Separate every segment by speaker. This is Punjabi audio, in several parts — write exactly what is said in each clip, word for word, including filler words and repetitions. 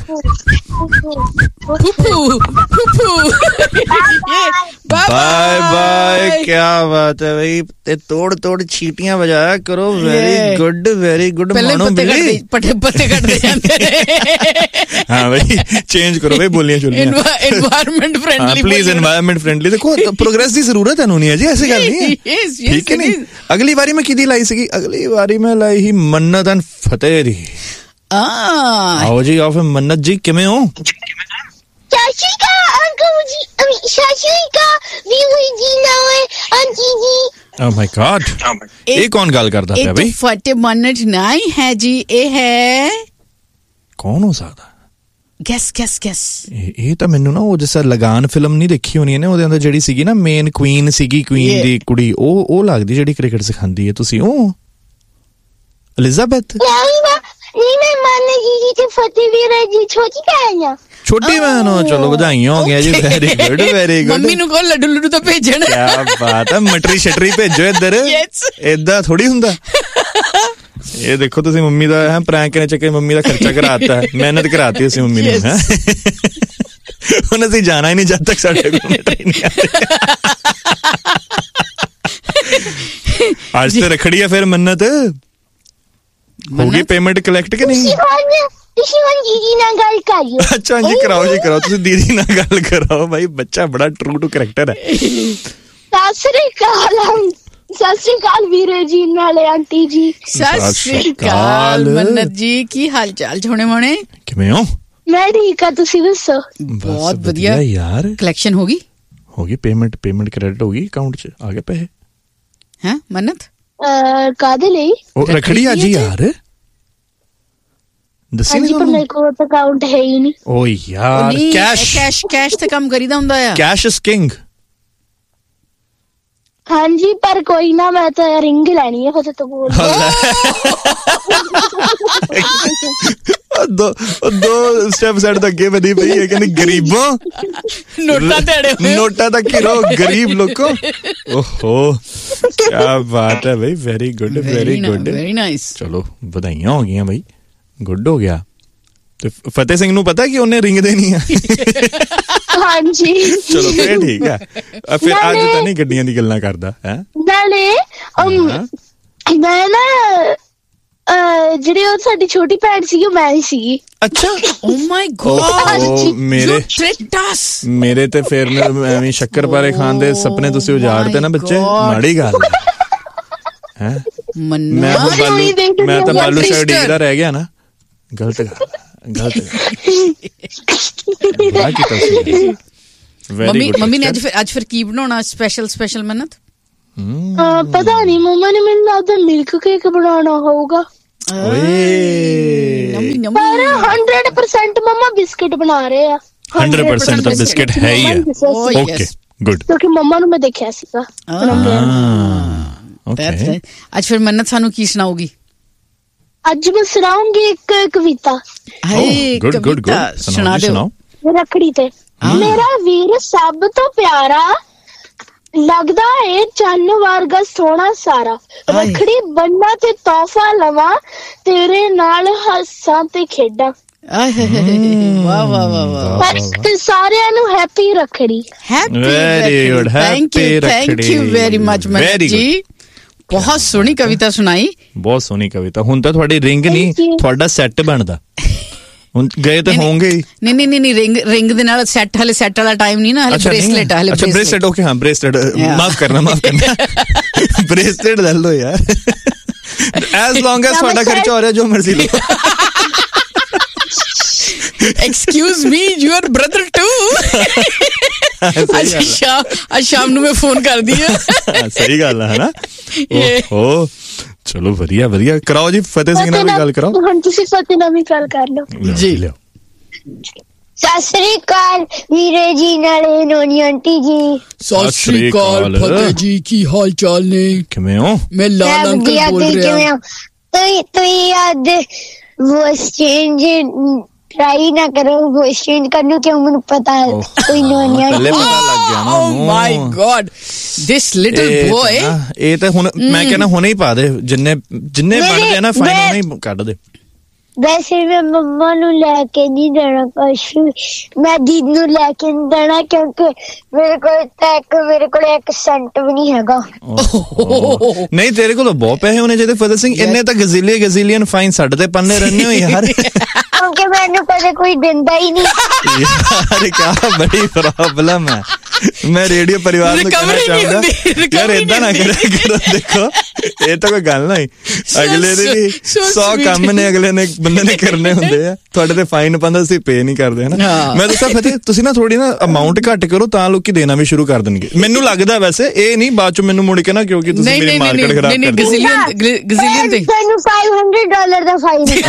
Speaker 1: Bye bye. क्या बात है भाई, ते तोड़ तोड़ छीटियां बजाया करो। Very good very good. मानो बिल्ली
Speaker 2: पत्ते पत्ते कटते जाते हैं।
Speaker 1: हाँ भाई चेंज करो भाई बोलियां चुलियां।
Speaker 2: Environment friendly
Speaker 1: please, environment friendly. देखो प्रोग्रेस की जरूरत है नहीं है जी, ऐसे गल नहीं है, ठीक है नहीं। अगली बारी मैं किदी लाई सी? अगली बारी मैं लाई ही मन्नत एंड फतेह दी। आओ जी आओ फिर। मन्नत जी किमें हो?
Speaker 3: चाची का अंकल जी, चाची का वीरू जी नावे aunty ji.
Speaker 1: Oh my God, ये कौन गल करदा पिया भाई?
Speaker 2: फतेह मन्नत नहीं है जी, ये है
Speaker 1: कौन हो सकदा?
Speaker 2: ਗੈਸ ਗੈਸ ਗੈਸ
Speaker 1: ਇਹ ਤਾਂ ਮੈਨੂੰ ਨਾ ਉਹ ਜਿਸ ਲਗਾਨ ਫਿਲਮ ਨਹੀਂ ਦੇਖੀ ਹੋਣੀ ਇਹਨੇ, ਉਹਦੇ ਅੰਦਰ ਜਿਹੜੀ ਸੀਗੀ ਨਾ ਮੇਨ ਕੁਈਨ ਸੀਗੀ, ਕੁਈਨ ਦੀ ਕੁੜੀ, ਉਹ ਉਹ ਲੱਗਦੀ ਜਿਹੜੀ ਕ੍ਰਿਕਟ ਸਿਖਾਉਂਦੀ ਹੈ। ਤੁਸੀਂ ਉਹ ਐਲਿਜ਼ਾਬੈਥ?
Speaker 3: ਨਹੀਂ ਮੈਂ ਮਾਨੇ ਜੀ ਤੇ ਫਤਿਹ ਵੀਰ ਜੀ ਛੋਟੀ ਭੈਣ ਆ।
Speaker 1: ਛੋਟੀ ਭੈਣ ਹੋ, ਚਲੋ ਵਧਾਈਆਂ ਹੋ ਗਿਆ ਜੀ। Very good very good.
Speaker 2: Mummy ਨੂੰ ਕੋਲ ਲੱਡੂ ਲੱਡੂ ਤਾਂ ਭੇਜਣ।
Speaker 1: ਕੀ ਬਾਤ ਹੈ, ਮਟਰੀ ਸ਼ਟਰੀ ਭੇਜੋ ਇੱਧਰ। ਏਦਾਂ ਥੋੜੀ ਹੁੰਦਾ। ਇਹ ਦੇਖੋ ਤੁਸੀਂ ਮੰਮੀ ਦਾ ਹੈ ਪ੍ਰੈਂਕ ਨੇ ਚੱਕੇ, ਮੰਮੀ ਦਾ ਖਰਚਾ ਕਰਾਤਾ, ਮਿਹਨਤ ਕਰਾਤੀ ਅਸੀਂ ਮੰਮੀ ਨੂੰ। ਹੈ ਹੁਣ ਅਸੀਂ ਜਾਣਾ ਹੀ ਨਹੀਂ ਜਦ ਤੱਕ ਸਾਡੇ ਕੋਲ ਮਟਰੀ ਨਹੀਂ ਆਉਂਦੀ। ਅੱਜ ਤੇ ਰੱਖੜੀ ਆ ਫਿਰ ਮੰਨਤ ਹੋਗੀ ਪੇਮੈਂਟ ਕਲੈਕਟ ਕਿ ਨਹੀਂ?
Speaker 3: ਤੁਸੀਂ ਹੁਣ ਦੀਦੀ ਨਾਲ ਗੱਲ ਕਰਿਓ।
Speaker 1: ਅੱਛਾ ਜੀ ਕਰਾਓ ਜੀ ਕਰਾਓ, ਤੁਸੀਂ ਦੀਦੀ ਨਾਲ ਗੱਲ ਕਰਾਓ ਭਾਈ, ਬੱਚਾ ਬੜਾ ਟਰੂ ਟੂ ਕਰੈਕਟਰ ਹੈ।
Speaker 3: ਸਤਿ ਸ੍ਰੀ ਅਕਾਲ। ਸਤਿ ਸ੍ਰੀ ਅਕਾਲ ਵੀਰੇ ਜੀ ਨਾਲੇ ਆਂਟੀ ਜੀ।
Speaker 2: ਸਤਿ ਸ੍ਰੀ ਅਕਾਲ ਮੰਨਤ ਜੀ, ਕੀ ਹਾਲ ਚਾਲ ਛੋਣੇ ਮੋਣੇ?
Speaker 1: ਕਿਵੇਂ ਹੋ?
Speaker 3: ਮੈਂ ਠੀਕ ਆ, ਤੁਸੀਂ ਦੱਸੋ?
Speaker 2: ਬਹੁਤ ਵਧੀਆ
Speaker 1: ਯਾਰ।
Speaker 2: ਕਲੈਕਸ਼ਨ ਹੋ ਗਈ?
Speaker 1: ਹੋ ਗਈ ਪੇਮੈਂਟ, ਪੇਮੈਂਟ ਕ੍ਰੈਡਿਟ ਹੋ ਗਈ ਅਕਾਊਂਟ 'ਚ, ਆ ਗਏ ਪੈਸੇ।
Speaker 2: ਹੈ ਮੰਨਤ
Speaker 3: ਕਾਹਦੇ ਲਈ?
Speaker 1: ਉਹ ਰੱਖੜੀ ਆ ਜੀ ਯਾਰ, ਦੱਸੀ ਨਹੀਂ
Speaker 3: ਪਰ ਮੇਰੇ ਕੋਲ ਤਾਂ ਅਕਾਊਂਟ ਹੈ ਹੀ ਨਹੀਂ।
Speaker 1: ਓ ਯਾਰ ਕੈਸ਼
Speaker 2: ਕੈਸ਼ ਕੈਸ਼ ਤੇ ਕੰਮ ਕਰੀਦਾ ਹੁੰਦਾ ਆ।
Speaker 1: Cash is king.
Speaker 3: ਹਾਂਜੀ ਪਰ ਕੋਈ ਨਾ, ਮੈਂ ਤਾਂ ਰਿੰਗ ਲੈਣੀ ਹੈ ਫਤਿਹ ਤੋਂ ਬੋਲ।
Speaker 1: ਦੋ ਦੋ ਸਟੈਪ ਸਾਈਡ ਤੋਂ ਅੱਗੇ ਵਧੀ ਪਈ ਹੈ, ਕਹਿੰਦੀ ਗਰੀਬੋਂ
Speaker 2: ਨੋਟਾਂ ਤੇ ਅੜੇ ਹੋਏ,
Speaker 1: ਨੋਟਾਂ ਦਾ ਘਿਰੋ ਗਰੀਬ ਲੋਕੋ। ਓਹੋ ਕਿਆ ਬਾਤ ਹੈ ਭਾਈ, very good very good
Speaker 2: very nice.
Speaker 1: ਚਲੋ ਵਧਾਈਆਂ ਹੋ ਗਈਆਂ ਭਾਈ, ਗੁੱਡ ਹੋ ਗਿਆ। ਤੇ ਫਤਿਹ ਸਿੰਘ ਨੂੰ ਪਤਾ ਕਿ ਉਹਨੇ ਰਿੰਗ ਦੇਣੀ ਆ?
Speaker 3: ਹਾਂਜੀ
Speaker 1: ਚਲੋ ਫੇਰ ਠੀਕ ਆ। ਫਿਰ ਅੱਜ ਤਾਂ ਨਹੀਂ ਗੱਡੀਆਂ ਦੀ ਗੱਲਾਂ ਕਰਦਾ ਹੈ
Speaker 3: ਨਾਲੇ। ਮੈਂ ਨਾ ਜਿਹੜੀ ਉਹ ਸਾਡੀ ਛੋਟੀ ਭੈਣ ਸੀਗੀ ਉਹ ਮੈਂ ਹੀ ਸੀਗੀ।
Speaker 1: ਅੱਛਾ
Speaker 2: ਓ ਮਾਈ ਗॉड,
Speaker 1: ਮੇਰੇ ਮੇਰੇ ਤੇ ਫਿਰ ਐਵੇਂ ਸ਼ੱਕਰ ਪਾਰੇ ਖਾਣ ਦੇ ਸੁਪਨੇ ਤੁਸੀਂ ਉਜਾੜਦੇ ਨਾ ਬੱਚੇ, ਮਾੜੀ ਗੱਲ ਹੈ। ਮੈਂ ਤਾਂ ਬਾਲੂ ਮੈਂ ਤਾਂ ਬਾਲੂ ਸ਼ਾਇਦ ਡਿੱਗਦਾ ਰਹਿ ਗਿਆ ਨਾ। ਗਲਤ ਗਲਤ
Speaker 2: ਮੰਮੀ ਮੰਮੀ ਨੇ ਅੱਜ ਫਿਰ ਅੱਜ ਫਿਰ ਕੀ ਬਣਾਉਣਾ ਸਪੈਸ਼ਲ ਸਪੈਸ਼ਲ ਮੰਨਤ?
Speaker 3: ਪਤਾ ਨਹੀਂ, ਮੰਮਾ ਨੇ ਮੈਨੂੰ ਲੱਗਦਾ ਮਿਲਕ ਕੇਕ ਬਣਾਉਣਾ ਹੋਊਗਾ। ਪਰ ਹੰਡਰਡ ਪਰਸੈਂਟ ਮੰਮਾ ਬਿਸਕਿਟ ਬਣਾ ਰਹੇ ਆ।
Speaker 1: ਹੰਡਰਡ ਪਰਸੈਂਟ ਤਾਂ ਬਿਸਕਿਟ ਹੈ ਹੀ ਹੈ। ਓਕੇ ਗੁੱਡ,
Speaker 3: ਕਿਉਂਕਿ ਮੰਮਾ ਨੂੰ ਮੈਂ ਦੇਖਿਆ ਸੀਗਾ।
Speaker 2: ਅੱਜ ਫਿਰ ਮੰਨਤ ਸਾਨੂੰ ਕੀ ਸੁਣਾਉਗੀ?
Speaker 3: ਅੱਜ ਮੈਂ ਸੁਣਾਉਂਗੀ ਇੱਕ ਕਵਿਤਾ।
Speaker 1: ਗੁੱਡ ਗੁੱਡ ਗੁੱਡ,
Speaker 2: ਸੁਣਾ ਦਿਓ।
Speaker 3: ਰੱਖੜੀ ਤੇ ਮੇਰਾ ਵੀਰ ਸਭ ਤੋਂ ਪਿਆਰਾ, ਲੱਗਦਾ ਏ ਚੰਨ ਵਰਗਾ ਸੋਹਣਾ ਸਾਰਾ। ਰੱਖੜੀ ਬੰਨਾ ਤੇ ਤੋਹਫਾ ਲਵਾਂ, ਤੇਰੇ ਨਾਲ ਹੱਸਾਂ ਤੇ ਖੇਡਾਂ।
Speaker 2: ਵਾਹ ਵਾਹ ਵਾਹ।
Speaker 3: ਤੇ ਸਾਰਿਆਂ ਨੂੰ happy Rakhri.
Speaker 1: Very good, happy Rakhri.
Speaker 2: Thank you very much ਮੰਨਤ ਜੀ, ਬਹੁਤ ਸੋਹਣੀ ਕਵਿਤਾ ਸੁਣਾਈ।
Speaker 1: ਬਹੁਤ ਸੋਹਣੀ ਕਵਿਤਾ। ਹੁਣ ਤਾਂ ਤੁਹਾਡੀ ਰਿੰਗ ਨਹੀਂ, ਤੁਹਾਡਾ ਸੈੱਟ ਬਣਦਾ। ਹੁਣ ਗਏ ਤਾਂ ਹੋਣਗੇ।
Speaker 2: ਨਹੀਂ ਨਹੀਂ ਨਹੀਂ ਰਿੰਗ ਰਿੰਗ ਦੇ ਨਾਲ ਸੈੱਟ, ਹਲੇ ਸੈੱਟ ਵਾਲਾ ਟਾਈਮ ਨਹੀਂ ਨਾ, ਹਲੇ ਬ੍ਰੇਸਲੇਟ। ਹਲੇ
Speaker 1: ਅੱਛਾ ਬ੍ਰੇਸਲੇਟ, ਓਕੇ ਹਾਂ ਬ੍ਰੇਸਲੇਟ, ਮਾਫ ਕਰਨਾ ਮਾਫ ਕਰਨਾ। ਬ੍ਰੇਸਲੇਟ ਲੈ ਲਓ ਯਾਰ, ਐਸ ਲੌਂਗ ਐਸ ਤੁਹਾਡਾ ਖਰਚਾ ਹੋ ਰਿਹਾ, ਜੋ ਮਰਜ਼ੀ ਲਓ।
Speaker 2: Excuse me, your brother to. ਅੱਜ ਸ਼ਾਮ ਅੱਜ ਸ਼ਾਮ ਨੂੰ ਮੈਂ ਫੋਨ ਕਰਦੀ ਆ।
Speaker 1: ਸਹੀ ਗੱਲ ਹੈ ਨਾ। ਓਹੋ ਚਲੋ ਵਧੀਆ ਵਧੀਆ, ਕਰਾਓ ਜੀ ਫਤਿਹ ਸਿੰਘ ਨਾਲ ਵੀ ਗੱਲ ਕਰਾਓ।
Speaker 3: ਹੁਣ ਤੁਸੀਂ ਫਤਿਹ ਨਾਲ ਵੀ ਗੱਲ ਕਰ ਲਓ
Speaker 1: ਜੀ। ਲਿਓ।
Speaker 3: ਸਤਿ ਸ੍ਰੀ ਅਕਾਲ ਵੀਰੇ ਜੀ ਨਾਲੇ ਨੋਨੀ ਆਂਟੀ ਜੀ।
Speaker 2: ਸਤਿ ਸ੍ਰੀ ਅਕਾਲ ਫਤਿਹ ਜੀ, ਕੀ ਹਾਲ ਚਾਲ ਨੇ?
Speaker 1: ਕਿਵੇਂ ਹੋ?
Speaker 2: ਮੈਂ ਲਾਲ ਅੰਕਲ ਬੋਲ ਰਿਹਾ।
Speaker 3: ਤੁਸੀਂ ਤੁਸੀਂ ਅੱਜ ਵੌਇਸ ਚੇਂਜ ਟਰਾਈ ਨਾ ਕਰੋ, ਵੌਇਸ ਚੇਂਜ ਕਰਨ ਕਿਉਂ ਮੈਨੂੰ ਪਤਾ ਹੈ ਕੋਈ ਨੋਨੀ ਆਂਟੀ।
Speaker 1: ਪਹਿਲੇ ਪਤਾ ਲੱਗ ਗਿਆ ਨਾ।
Speaker 2: ਓ ਮਾਈ ਗॉड, ਦਿਸ ਲਿਟਲ ਬॉय।
Speaker 1: ਇਹ ਤਾਂ ਹੁਣ ਮੈਂ ਕਹਿੰਦਾ ਹੁਣੇ ਹੀ ਪਾ ਦੇ, ਜਿੰਨੇ ਜਿੰਨੇ ਬਣਦੇ ਆ ਨਾ ਫਾਈਨ ਹੁਣੇ ਹੀ ਕੱਢ ਦੇ।
Speaker 3: ਵੈਸੇ ਮੈਂ ਮੰਮਾ ਨੂੰ ਲੈ ਕੇ ਨਹੀਂ ਦੇਣਾ ਕੁਛ ਵੀ, ਮੈਂ ਦੀਦੀ ਨੂੰ ਲੈ ਕੇ ਨਹੀਂ ਦੇਣਾ ਕਿਉਂਕਿ ਮੇਰੇ ਕੋਲ ਤਾਂ ਇੱਕ ਮੇਰੇ ਕੋਲ ਇੱਕ ਸੈਂਟ ਵੀ ਨਹੀਂ ਹੈਗਾ।
Speaker 1: ਨਹੀਂ ਤੇਰੇ ਕੋਲ ਬਹੁਤ ਪੈਸੇ ਹੋਣੇ ਚਾਹੀਦੇ ਫਤਿਹ ਸਿੰਘ, ਇੰਨੇ ਤਾਂ ਗਜ਼ੀਲੀਏ ਗਜ਼ੀਲੀਅਨ ਫਾਈਨ ਸਾਡੇ ਤੇ ਪੰਨੇ ਰਹਿੰਦੇ ਹੋ ਯਾਰ।
Speaker 3: ਕਿਉਂਕਿ ਮੈਨੂੰ ਕਦੇ ਕੋਈ ਦਿੰਦਾ ਹੀ ਨਹੀਂ
Speaker 1: ਯਾਰ ਕਿਆ ਬੜੀ ਪ੍ਰੋਬਲਮ ਹੈ। ਮੈਂ ਰੇਡੀਓ ਪਰਿਵਾਰ ਨੂੰ ਕਹਿਣਾ ਚਾਹੁੰਦਾ ਯਾਰ ਏਦਾਂ ਨਾ ਕਰਿਆ ਕਰੋ, ਦੇਖੋ ਇਹ ਤਾਂ ਕੋਈ ਗੱਲ ਨਹੀਂ, ਅਗਲੇ ਦੇ ਵੀ ਸੌ ਕੰਮ ਨੇ ਅਗਲੇ ਨੇ ਬੰਦੇ ਨੇ ਕਰਨੇ ਹੁੰਦੇ ਆ, ਤੁਹਾਡੇ ਤੇ ਫਾਈਨ ਪਾਉਂਦਾ ਅਸੀਂ ਪੇ ਨਹੀਂ ਕਰਦੇ ਹਨਾ। ਮੈਂ ਦੱਸਾਂ ਫਤਿਹ ਤੁਸੀਂ ਨਾ ਥੋੜੀ ਨਾ ਅਮਾਊਂਟ ਘੱਟ ਕਰੋ ਤਾਂ ਲੋਕੀ ਦੇਣਾ ਵੀ ਸ਼ੁਰੂ ਕਰ ਦੇਣਗੇ, ਮੈਨੂੰ ਲੱਗਦਾ ਵੈਸੇ ਇਹ ਨਹੀਂ ਬਾਅਦ ਚ ਮੈਨੂੰ ਮੁੜ ਕੇ ਨਾ ਕਿਉਂਕਿ ਤੁਸੀਂ ਮੇਰੀ ਮਾਰਕੀਟ ਖਰਾਬ ਕਰ ਦਿਓ।
Speaker 2: ਗਜ਼ੀਲੀਅਨ ਤੇ
Speaker 3: ਤੈਨੂੰ ਪੰਜ ਸੌ ਡਾਲਰ ਦਾ ਫਾਈਨ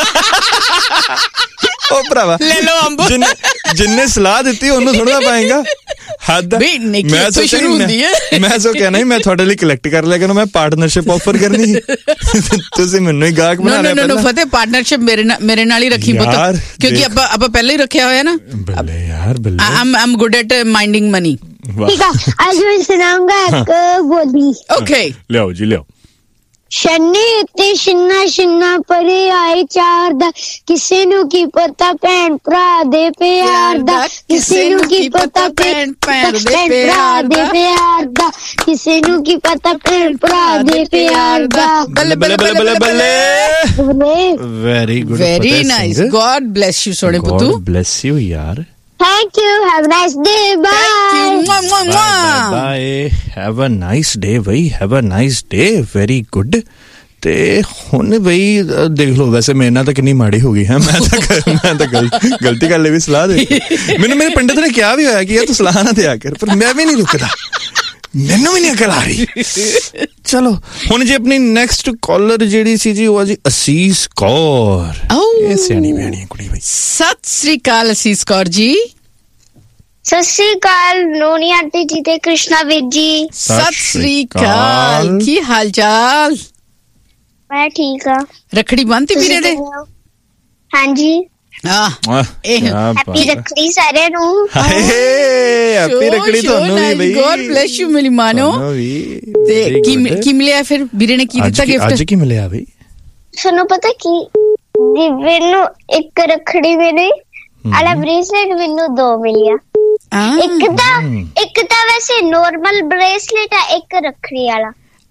Speaker 1: ਉਹ ਭਰਾਵਾ
Speaker 2: ਲੈ ਲਓ ਅੰਬ,
Speaker 1: ਜਿੰਨੇ ਜਿੰਨੇ ਸਲਾਹ ਦਿੱਤੀ ਉਹਨੂੰ ਥੋੜਾ ਪਾਏਗਾ ਹੱਦ। ਮੈਂ ਸੋ ਸ਼ੁਰੂ ਹੁੰਦੀ ਹੈ ਮੈਂ ਸੋ ਕਹਿਣਾ ਮੈਂ ਤੁਹਾਡੇ ਲਈ ਕਲੈਕਟ ਕਰ ਲਿਆ ਕਰੂੰ, ਮੈਂ ਪਾਰਟਨਰਸ਼ਿਪ ਆਫਰ ਕਰਨੀ ਤੁਸੀਂ ਮੈਨੂੰ ਹੀ ਗਾਹਕ ਬਣਾ ਲਿਆ ਪਹਿਲਾਂ।
Speaker 2: ਫਤਿਹ ਪਾਰਟਨਰਸ਼ਿਪ ਮੇਰੇ ਨਾਲ ਮੇਰੇ ਨਾਲ ਹੀ ਰੱਖੀ ਪੁੱਤ, ਕਿਉਂਕਿ ਆਪਾਂ ਆਪਾਂ ਪਹਿਲਾਂ ਹੀ ਰੱਖਿਆ ਹੋਇਆ ਨਾ।
Speaker 1: ਬੱਲੇ ਯਾਰ ਬੱਲੇ,
Speaker 2: ਆਮ ਆਮ ਗੁੱਡ ਐਟ ਮਾਈਂਡਿੰਗ ਮਨੀ।
Speaker 3: ਠੀਕ ਆ, ਅੱਜ ਮੈਂ ਸੁਣਾਉਂਗਾ ਇੱਕ ਬੋਲੀ।
Speaker 2: ਓਕੇ
Speaker 1: ਲਿਆਓ ਜੀ ਲਿਆਓ।
Speaker 3: ਸ਼ਨੀ ਉੱਤੇ ਛਿੰਨਾ ਛਿੰਨਾ ਪਰੇ ਆਏ ਚਾਰ ਦਾ, ਕਿਸੇ ਨੂੰ ਕੀ ਪਤਾ ਭੈਣ ਭਰਾ ਦੇ ਪਿਆਰ ਦਾ, ਕਿਸੇ ਨੂੰ ਕੀ ਪਤਾ ਭੈਣ ਭਰਾ ਦੇ ਪਿਆਰ ਦਾ, ਕਿਸੇ ਨੂੰ ਕੀ ਪਤਾ ਭੈਣ ਭਰਾ ਦੇ ਪਿਆਰ ਦਾ।
Speaker 2: ਬੱਲੇ ਬੱਲੇ ਬੱਲੇ ਬੱਲੇ ਬੱਲੇ,
Speaker 1: very good,
Speaker 2: very nice, god bless you ਸੋਹਣੇ ਪੁੱਤੂ,
Speaker 1: ਗॉड ਬlesਸ ਯੂ ਯਾਰ।
Speaker 3: Thank you. Have a nice day. Bye.
Speaker 2: Mwah, mwah, mwah.
Speaker 1: Bye, bye. Have a nice day, bhai. Have a nice day. Very good. ਤੇ ਹੁਣ ਬਈ ਦੇਖ ਲਓ ਵੈਸੇ ਮੇਰੇ ਨਾਲ ਤਾਂ ਕਿੰਨੀ ਮਾੜੀ ਹੋ ਗਈ ਹੈ, ਮੈਂ ਤਾਂ ਮੈਂ ਤਾਂ ਗਲਤੀ ਕਰ ਲਈ ਵੀ ਸਲਾਹ ਦੇ। ਮੈਨੂੰ ਮੇਰੇ ਪੰਡਿਤ ਨੇ ਕਿਹਾ ਵੀ ਹੋਇਆ ਕਿ ਇਹ ਤੂੰ ਸਲਾਹ ਨਾ ਦਿਆ ਕਰ, ਪਰ ਮੈਂ ਵੀ ਨਹੀਂ ਰੁਕਦਾ, ਮੈਨੂੰ ਵੀ ਨਹੀਂ ਅਕਲ ਆ ਰਹੀ। ਚਲੋ ਹੁਣ ਜੀ ਆਪਣੀ ਨੈਕਸਟ ਕਾਲਰ ਜਿਹੜੀ ਸੀ ਜੀ ਉਹ ਆ ਜੀ ਅਸੀਸ ਕੌਰ। ਇਹ ਸਿਆਣੀ ਬਿਆਣੀ ਕੁੜੀ ਬਈ।
Speaker 2: ਸਤਿ ਸ੍ਰੀ ਅਕਾਲ ਅਸੀਸ ਕੌਰ ਜੀ।
Speaker 3: ਸਤਿ ਸ੍ਰੀ ਅਕਾਲ ਨੋਨੀ ਆਂਟੀ ਜੀ ਤੇ ਕ੍ਰਿਸ਼ਨਾ ਵੀਰ ਜੀ।
Speaker 2: ਸਤਿ ਸ੍ਰੀ ਅਕਾਲ, ਕੀ ਹਾਲ ਚਾਲ?
Speaker 3: ਮੈਂ ਠੀਕ ਆ।
Speaker 2: ਰੱਖੜੀ ਬੰਨਤੀ ਵੀਰੇ ਦੇ?
Speaker 3: ਹਾਂਜੀ।
Speaker 2: ਆਹ ਇਹ
Speaker 3: ਹੈਪੀ ਰੱਖੜੀ ਸਾਰਿਆਂ ਨੂੰ।
Speaker 1: ਹਾਏ ਹੈਪੀ ਰੱਖੜੀ ਤੁਹਾਨੂੰ ਵੀ ਬਈ,
Speaker 2: ਗॉड ਬlesਸ ਯੂ ਮੇਰੀ ਮਾਨੋ। ਤੇ ਕੀ ਕੀ ਮਿਲਿਆ ਫਿਰ ਵੀਰੇ ਨੇ, ਕੀ ਦਿੱਤਾ ਗਿਫਟ? ਅੱਜ
Speaker 1: ਕੀ ਮਿਲਿਆ ਬਈ
Speaker 3: ਤੁਹਾਨੂੰ ਪਤਾ ਕੀ, ਦਿਵਿਆ ਨੂੰ ਇੱਕ ਰੱਖੜੀ ਮਿਲੀ, ਆਲਾ ਬ੍ਰੇਸਲੇਟ ਮੈਨੂੰ ਦੋ ਮਿਲਿਆ। ਇੱਕ ਤਾਂ ਇੱਕ ਤਾਂ ਵੈਸੇ ਨੋਰਮਲ ਬ੍ਰੇਸਲੇਟ ਆ, ਇੱਕ ਰੱਖੜੀ ਵਾਲਾ।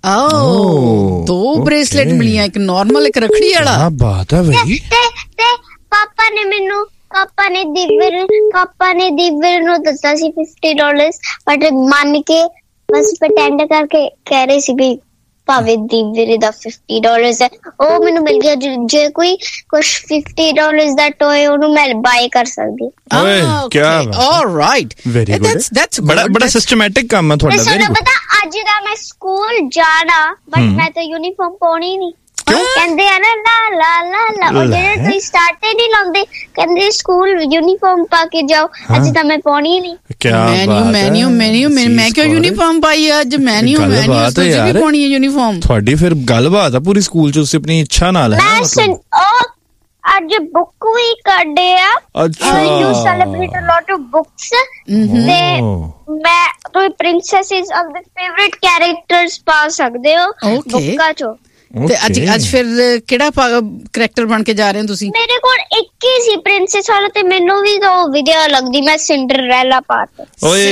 Speaker 2: ਓ ਦੋ ਬ੍ਰੇਸਲੇਟ ਮਿਲੀਆਂ, ਇੱਕ ਨਾਰਮਲ ਇੱਕ ਰੱਖੜੀ ਵਾਲਾ।
Speaker 1: ਕੀ ਬਾਤ ਹੈ ਬਈ।
Speaker 3: ਤੇ ਤੇ ਪਾਪਾ ਨੇ ਮੈਨੂੰ ਪਾਪਾ ਨੇ ਦਿਵਿਆ ਪਾਪਾ ਨੇ ਦਿਵਿਆ ਨੂੰ ਦਿੱਤਾ ਸੀ ਫਿਫਟੀ ਡਾਲਰ, ਬਟ ਮੰਨ ਕੇ ਬਸ ਪ੍ਰਟੈਂਡ ਕਰਕੇ ਕਹਿ ਰਹੇ ਸੀ ਵੀ ਭਾਵੇਂ ਦਿਵਿਆ ਦਾ ਫਿਫਟੀ ਡਾਲਰ ਹੈ ਉਹ ਮੈਨੂੰ ਮਿਲ ਗਿਆ, ਜੇ ਕੋਈ ਕੁਛ ਫਿਫਟੀ ਡਾਲਰ ਦਾ ਟੋਏ ਉਹਨੂੰ ਮੈਂ ਬਾਏ ਕਰ ਸਕਦੀ।
Speaker 1: ਓਏ ਕੀ ਬਾਤ,
Speaker 2: ਆਲਰਾਈਟ,
Speaker 1: ਵੈਰੀ ਗੁੱਡ, ਦੈਟਸ ਬੜਾ ਬੜਾ ਸਿਸਟਮੈਟਿਕ ਕੰਮ ਹੈ ਤੁਹਾਡਾ।
Speaker 3: Very good. ਪਤਾ ਅੱਜ ਦਾ ਮੈਂ ਸਕੂਲ ਜਾਣਾ, ਬਟ ਮੈਂ ਤਾਂ ਯੂਨੀਫਾਰਮ ਪਾਉਣੀ ਨਹੀਂ। ਕਹਿੰਦੇ ਆ ਨਾ ਲਾ ਲਾ ਲਾ ਲਾ, ਉਹ ਜਿਹੜੇ ਤੁਸੀਂ ਸਟਾਰਟ ਹੀ ਨਹੀਂ ਲਾਉਂਦੇ, ਕਹਿੰਦੇ ਸਕੂਲ ਯੂਨੀਫਾਰਮ ਪਾ ਕੇ ਜਾਓ, ਅੱਜ ਤਾਂ ਮੈਂ ਪਾਉਣੀ ਨਹੀਂ।
Speaker 2: ਮੈਨਿਊ ਮੈਨਿਊ ਮੈਨਿਊ ਮੈਂ ਕਿਉਂ ਯੂਨੀਫਾਰਮ ਪਾਈ ਅੱਜ? ਮੈਨਿਊ ਮੈਨਿਊ ਤੁਸੀਂ ਵੀ ਪਾਉਣੀ ਹੈ ਯੂਨੀਫਾਰਮ। ਤੁਹਾਡੀ ਫਿਰ ਗੱਲਬਾਤ ਆ ਪੂਰੀ ਸਕੂਲ ਚ, ਤੁਸੀਂ ਆਪਣੀ ਇੱਛਾ ਨਾਲ ਹੈ ਮਤਲਬ।
Speaker 3: ਅੱਜ ਬੁੱਕ ਵੀ ਕੱਢੇ ਆ,
Speaker 1: ਅੱਛਾ
Speaker 3: you celebrate a lot of books, ਤੇ ਮੈਂ ਕੋਈ ਪ੍ਰਿੰਸੈਸਿਸ ਆਫ ਦ ਫੇਵਰਿਟ ਕੈਰੈਕਟਰਸ ਪਾ ਸਕਦੇ ਹੋ ਬੁੱਕਾਂ ਚੋਂ।
Speaker 2: ਤੇ ਅੱਜ ਅੱਜ ਫਿਰ ਕਿਹੜਾ ਕਰੈਕਟਰ ਬਣ ਕੇ ਜਾ ਰਹੇ ਹੋ ਤੁਸੀਂ?
Speaker 3: ਮੇਰੇ ਕੋਲ ਇੱਕ ਹੀ ਸੀ ਪ੍ਰਿੰਸੈਸ ਵਾਲਾ, ਤੇ ਮੈਨੂੰ ਵੀ ਉਹ ਵਧੀਆ ਲੱਗਦੀ, ਮੈਂ ਸਿੰਡਰੈਲਾ ਪਾਰਟ।
Speaker 1: ਓਏ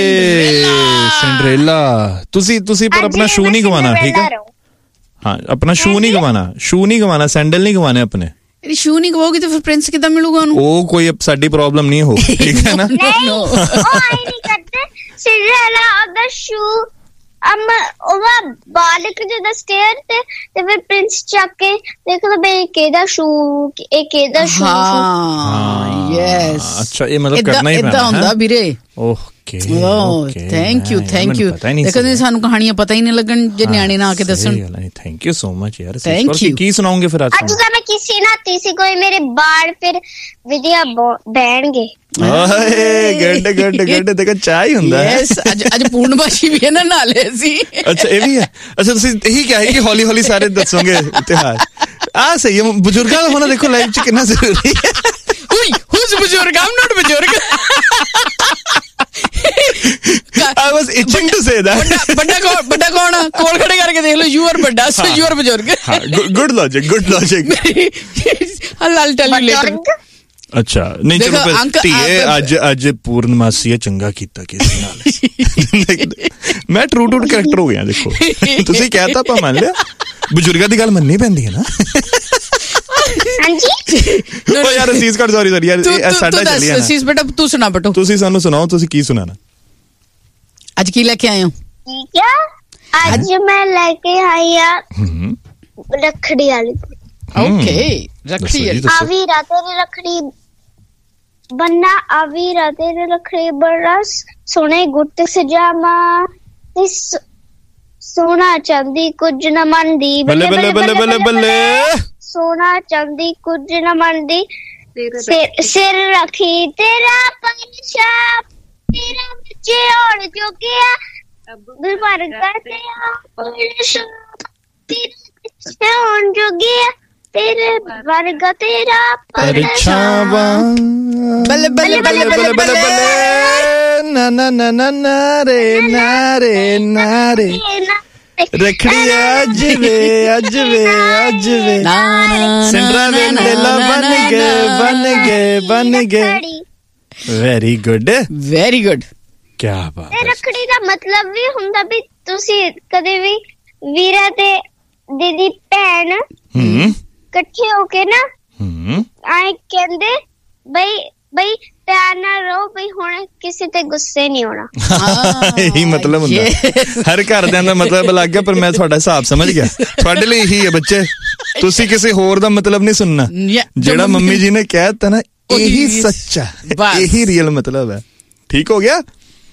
Speaker 1: ਸਿੰਡਰੈਲਾ, ਤੁਸੀਂ ਤੁਸੀਂ ਪਰ ਆਪਣਾ ਸ਼ੂ ਨਹੀਂ ਗਵਾਣਾ, ਠੀਕ ਹੈ? ਹਾਂ ਆਪਣਾ ਸ਼ੂ ਨਹੀਂ ਗਵਾਣਾ, ਸ਼ੂ ਨਹੀਂ ਗਵਾਣਾ, ਸੈਂਡਲ ਨਹੀਂ ਗਵਾਣੇ ਆਪਣੇ।
Speaker 2: ਸ਼ੂ ਨਹੀਂ ਗਵਾਓਗੇ ਤਾਂ ਫਿਰ ਪ੍ਰਿੰਸ ਕਿੱਦਾਂ ਮਿਲੂਗਾ ਉਹਨੂੰ?
Speaker 1: ਉਹ ਕੋਈ ਸਾਡੀ ਪ੍ਰੋਬਲਮ ਨਹੀਂ ਹੋ, ਠੀਕ ਹੈ ਨਾ?
Speaker 3: ਨਹੀਂ ਉਹ ਆਈ ਨਹੀਂ ਕਰਦੇ, ਸਿੰਡਰੈਲਾ ਉਹਦਾ ਸ਼ੂ ਅਮ ਉਹਦਾ ਬਾਲਕ ਜਿਹਦਾ ਸਟੇਅਰ ਤੇ ਤੇ ਫਿਰ ਪ੍ਰਿੰਸ ਚੱਕ ਕੇ ਦੇਖਦਾ ਬਈ ਕਿਹਦਾ ਸ਼ੂ, ਇਹ ਕਿਹਦਾ ਸ਼ੂ।
Speaker 2: ਹਾਂ ਯੈਸ,
Speaker 1: ਅੱਛਾ ਇਹ ਮਤਲਬ ਕਰਨਾ ਹੀ ਪੈਣਾ
Speaker 2: ਇਦਾਂ ਹੁੰਦਾ ਵੀਰੇ।
Speaker 1: Okay
Speaker 2: okay thank you thank you. ਦੇਖੋ ਸਾਨੂੰ ਕਹਾਣੀਆਂ ਪਤਾ ਹੀ ਨਹੀਂ ਲੱਗਣ ਜੇ ਨਿਆਣੇ ਨਾ ਆ ਕੇ ਦੱਸਣ।
Speaker 1: ਥੈਂਕ ਯੂ ਸੋ ਮਚ ਯਾਰ। Thank you. ਕੀ ਸੁਣਾਉਂਗੇ ਫਿਰ ਅੱਜ?
Speaker 3: ਅੱਜ ਤਾਂ ਮੈਂ ਕਿਸੇ ਨਾਤੀ ਸੀ ਕੋਈ ਮੇਰੇ ਬਾਲ ਫਿਰ ਵਧੀਆ ਬਹਿਣਗੇ।
Speaker 1: ਓਏ ਗੁੱਡ ਗੁੱਡ ਗੁੱਡ, ਦੇਖੋ ਚਾਹ ਹੀ ਹੁੰਦਾ ਹੈ।
Speaker 2: ਯੈਸ ਅੱਜ ਅੱਜ ਪੂਰਨਮਾਸ਼ੀ ਵੀ ਇਹਨਾਂ ਨਾਲ ਹੈ ਸੀ।
Speaker 1: ਅੱਛਾ ਇਹ ਵੀ ਹੈ। ਅੱਛਾ ਤੁਸੀਂ ਇਹੀ ਕਿਹਾ ਹੈ ਕਿ ਹੌਲੀ ਹੌਲੀ ਸਾਰੇ ਦੱਸੋਗੇ ਇਤਿਹਾਸ। ਆ ਸਹੀ ਹੈ, ਬਜ਼ੁਰਗਾਂ ਦਾ ਹੋਣਾ ਦੇਖੋ ਲਾਈਫ ਚ ਕਿੰਨਾ ਜ਼ਰੂਰੀ ਹੈ।
Speaker 2: ਉਈ ਹੂਜ਼ ਬਜ਼ੁਰਗ? ਆਮ ਨਾਟ ਬਜ਼ੁਰਗ।
Speaker 1: I was itching to say that.
Speaker 2: ਵੱਡਾ ਕੌਣ? ਵੱਡਾ ਕੌਣ? ਕੋਲ ਖੜੇ ਕਰਕੇ ਦੇਖ ਲਓ, ਯੂ ਆਰ ਵੱਡਾ, ਸੋ ਯੂ ਆਰ ਬਜ਼ੁਰਗ।
Speaker 1: Good logic good logic.
Speaker 2: I'll tell you later.
Speaker 1: ਅੱਛਾ ਨਹੀਂ ਚਲੋ ਫਿਰ ਧੀਏ ਅੱਜ ਅੱਜ ਪੂਰਨਮਾਸੀ ਚੰਗਾ ਕੀਤਾ ਕਿਸੇ ਨਾਲ ਮੈਂ ਟਰੂ ਟੂ ਕਰੈਕਟਰ ਹੋ ਗਿਆ ਦੇਖੋ ਤੁਸੀਂ ਕਹਿਤਾ ਆਪਾਂ ਮੰਨ ਲਿਆ ਬਜ਼ੁਰਗਾਂ ਦੀ ਗੱਲ ਮੰਨਣੀ ਪੈਂਦੀ ਹੈ ਨਾ
Speaker 3: ਹਾਂਜੀ
Speaker 1: ਉਹ ਯਾਰ ਅਸੀਸ ਕਰ ਸੌਰੀ ਸੌਰੀ ਯਾਰ ਸਾਡਾ ਚੱਲੀ ਜਾਣਾ
Speaker 2: ਅਸੀਸ ਬੇਟਾ ਤੂੰ ਸੁਣਾ ਬਟੋ ਤੁਸੀਂ
Speaker 1: ਸਾਨੂੰ ਸੁਣਾਓ ਤੁਸੀਂ ਕੀ ਸੁਣਾਣਾ
Speaker 2: ਅੱਜ ਕੀ ਲੈ ਕੇ ਆਏ ਹੋ
Speaker 3: ਠੀਕ ਆ ਅੱਜ ਮੈਂ ਲੈ ਕੇ ਆਈ ਆ ਰੱਖੜੀ ਵਾਲੀ
Speaker 2: ਓਕੇ ਰੱਖੜੀ
Speaker 3: ਆਵੀ ਰਾਤੇ ਦੀ ਰੱਖੜੀ ਬੰਨਾ ਆਵੀ ਰਾਤੇ ਦੀ ਰੱਖੜੀ ਬੜਾ ਸੋਹਣੇ ਗੁੱਟ ਸਜਾਵਾ ਸੋਨਾ ਚਾਂਦੀ ਕੁਝ ਨਾ ਮੰਨਦੀ
Speaker 1: ਬੱਲੇ ਬੱਲੇ ਬੱਲੇ ਬੱਲੇ ਬੱਲੇ
Speaker 3: ਸੋਨਾ ਚਾਂਦੀ ਕੁਝ ਨਾ ਮੰਨਦੀ ਸਿਰ ਰੱਖੀ ਤੇਰਾ ਪੰਛਾ ਤੇਰਾ ਬੱਚੇ ਹੋਣ ਜੋਗਿਆ ਬਿਮਾਰ ਕਰਦੇ ਆ ਪੰਛਾ ਤੇਰਾ ਹੋਣ ਜੋਗਿਆ ਤੇਰੇ ਵਰਗਾ ਤੇਰਾ
Speaker 1: ਪਰਛਾਵਾਂ
Speaker 2: ਬੱਲੇ ਬੱਲੇ ਬੱਲੇ ਬੱਲੇ ਬੱਲੇ
Speaker 1: ਨਾ ਨਾ ਨਾ ਨਾ ਨਾ ਰੇ ਨਾ ਰੇ ਨਾ ਰੇ ਰੱਖੜੀ ਅੱਜ ਵੇ ਅੱਜ ਵੇ ਅੱਜ ਵੇ ਸਿੰਦਰਾ ਵੇ ਲੇਲਾ ਬਣ ਗਏ ਬਣ ਗਏ ਬਣ ਗਏ ਵੈਰੀ ਗੁੱਡ
Speaker 2: ਵੈਰੀ ਗੁੱਡ
Speaker 1: ਕੀ ਬਾਤ ਹੈ
Speaker 3: ਰੱਖੜੀ ਦਾ ਮਤਲਬ ਵੀ ਹੁੰਦਾ ਵੀ ਤੁਸੀਂ ਕਦੇ ਵੀ ਵੀਰਾ ਤੇ ਦੀਦੀ ਭੈਣ
Speaker 1: ਹੂੰ
Speaker 3: ਇਕੱਠੇ ਹੋ ਕੇ ਨਾ
Speaker 1: ਹੂੰ
Speaker 3: ਆਏ ਕਹਿੰਦੇ ਬਈ ਬਈ ਪਿਆਰ ਨਾਲ ਰਹੋ ਬਈ ਹੁਣ ਕਿਸੇ ਤੇ ਗੁੱਸੇ ਨਹੀਂ ਹੋਣਾ
Speaker 1: ਇਹੀ ਮਤਲਬ ਹੁੰਦਾ ਹਰ ਘਰਦਿਆਂ ਦਾ ਮਤਲਬ ਲੱਗ ਗਿਆ ਪਰ ਮੈਂ ਤੁਹਾਡਾ ਹਿਸਾਬ ਸਮਝ ਗਿਆ ਤੁਹਾਡੇ ਲਈ ਇਹੀ ਹੈ ਬੱਚੇ ਤੁਸੀਂ ਕਿਸੇ ਹੋਰ ਦਾ ਮਤਲਬ ਨਹੀਂ ਸੁਣਨਾ ਜਿਹੜਾ ਮੰਮੀ ਜੀ ਨੇ ਕਹਿ ਦਿੱਤਾ ਨਾ ਇਹੀ ਸੱਚਾ ਇਹੀ ਰੀਅਲ ਮਤਲਬ ਹੈ ਠੀਕ ਹੋ ਗਿਆ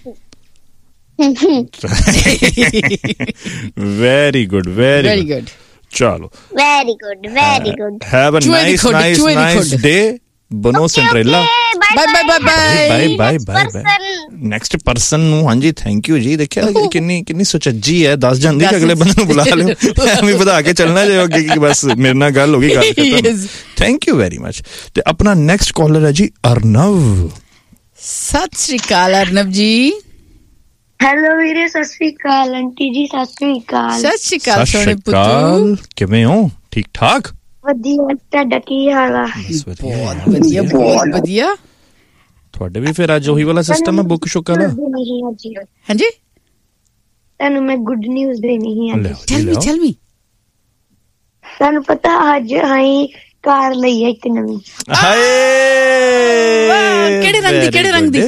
Speaker 1: ਵੈਰੀ ਗੁੱਡ ਵੈਰੀ ਗੁੱਡ ਚਲੋ
Speaker 3: very good very good
Speaker 1: have a nice nice nice day ਬਨੋ Cinderella
Speaker 2: bye bye bye
Speaker 1: bye bye bye bye next person ਨੂੰ ਹਾਂਜੀ ਥੈਂਕ ਯੂ ਜੀ ਦੇਖਿਆ ਕਿੰਨੀ ਕਿੰਨੀ ਸੁਚੱਜੀ ਹੈ ਦੱਸ ਜਾਂਦੀ ਕਿ ਅਗਲੇ ਬੰਦੇ ਨੂੰ ਬੁਲਾ ਲਿਓ ਐਵੇਂ ਵਧਾ ਕੇ ਚੱਲਣਾ ਜੇ ਅੱਗੇ ਕਿ ਬਸ ਮੇਰੇ ਨਾਲ ਗੱਲ ਹੋ ਗਈ ਗੱਲ ਖਤਮ ਥੈਂਕ ਯੂ ਵੈਰੀ ਮਚ ਤੇ ਆਪਣਾ ਨੈਕਸਟ ਕਾਲਰ ਹੈ ਜੀ ਅਰਨਵ
Speaker 2: ਸਤਿ ਸ਼੍ਰੀ ਅਕਾਲ ਅਰਨਵ ਜੀ
Speaker 3: ਹੈਲੋ ਵੀਰੇ ਸਤਿ ਸ਼੍ਰੀ ਅਕਾਲ ਆਂਟੀ ਜੀ ਸਤਿ ਸ਼੍ਰੀ ਅਕਾਲ
Speaker 2: ਸਤਿ ਸ਼੍ਰੀ ਅਕਾਲ ਸੋਹਣੇ ਪੁੱਤੂ
Speaker 1: ਕਿਵੇਂ ਹੋ ਠੀਕ ਠਾਕ
Speaker 3: ਵਧੀਆ ਤੁਹਾਡਾ ਕੀ ਹਾਲ ਆ
Speaker 2: ਬਹੁਤ ਵਧੀਆ ਬਹੁਤ ਵਧੀਆ
Speaker 1: ਤੁਹਾਡੇ ਵੀ ਫਿਰ ਅੱਜ ਉਹੀ ਵਾਲਾ ਸਿਸਟਮ ਹੈ ਬੁੱਕ ਸ਼ੁੱਕ ਵਾਲਾ
Speaker 2: ਹਾਂਜੀ
Speaker 3: ਤੁਹਾਨੂੰ ਮੈਂ ਗੁੱਡ ਨਿਊਜ਼ ਦੇਣੀ ਹੀ ਅੱਜ
Speaker 2: ਟੈਲ ਮੀ ਟੈਲ ਮੀ
Speaker 3: ਤੁਹਾਨੂੰ ਪਤਾ ਅੱਜ ਅਸੀਂ ਕਾਰ ਲਈ ਹੈ ਇੱਕ ਨਵੀਂ
Speaker 1: ਹਾਏ
Speaker 2: ਕਿਹੜੇ ਰੰਗ ਦੀ ਕਿਹੜੇ ਰੰਗ ਦੀ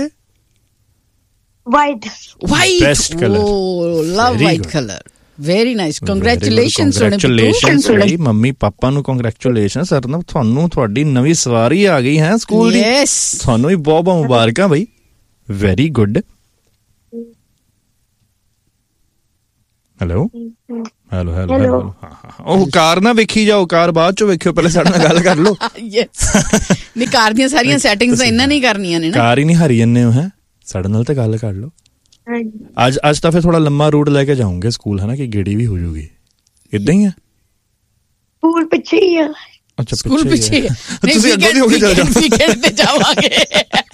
Speaker 3: ਵਾਈਟ
Speaker 2: ਵਾਈਟ
Speaker 1: ਬੈਸਟ ਕਲਰ
Speaker 2: ਓ ਲਵ white colour very nice congratulations
Speaker 1: congratulations mummy papa ਨੂੰ ਕੰਗ੍ਰੈਚੁਲੇਸ਼ਨਸ ਅਰਨਵ ਤੁਹਾਨੂੰ ਤੁਹਾਡੀ ਨਵੀਂ ਸਵਾਰੀ ਆ ਗਈ ਹੈ ਸਕੂਲ ਦੀ
Speaker 2: ਯੈਸ
Speaker 1: ਤੁਹਾਨੂੰ ਵੀ ਬਹੁਤ ਬਹੁਤ ਮੁਬਾਰਕਾਂ ਬਈ very good hello hello hello hello ਉਹ ਕਾਰ ਨਾ ਵੇਖੀ ਜਾਓ ਕਾਰ ਬਾਅਦ ਚੋਂ ਵੇਖਿਓ ਪਹਿਲੇ ਸਾਡੇ ਨਾਲ ਗੱਲ ਕਰ ਲਓ
Speaker 2: ਯੈਸ ਨਹੀਂ ਕਾਰ ਦੀਆਂ ਸਾਰੀਆਂ ਸੈਟਿੰਗਸ ਇਹਨਾਂ ਨਹੀਂ ਕਰਨੀਆਂ ਨੇ ਨਾ
Speaker 1: ਕਾਰ ਹੀ ਨਹੀਂ ਹਰੀ ਜੰਨੇ ਹੋ ਹੈ ਸਾਡੇ ਨਾਲ ਤਾਂ ਗੱਲ ਕਰ ਲਓ ਅੱਜ ਅੱਜ ਤਾਂ ਫਿਰ ਥੋੜਾ ਲੰਮਾ ਰੂਟ ਲੈ ਕੇ ਜਾਉਂਗੇ ਸਕੂਲ ਹੈ ਨਾ ਕਿ ਗੇੜੀ ਵੀ ਹੋ ਜੂਗੀ ਇਦਾਂ ਹੀ ਆ
Speaker 3: ਸਕੂਲ ਪਿੱਛੇ ਹੀ ਆ
Speaker 1: ਅੱਛਾ
Speaker 2: ਸਕੂਲ ਪਿੱਛੇ
Speaker 1: ਤੁਸੀਂ ਅੱਗੇ ਦੀ ਹੋ ਕੇ ਚੱਲ ਜਾਓ
Speaker 2: ਵੀਕਐਂਡ ਤੇ ਜਾਵਾਂਗੇ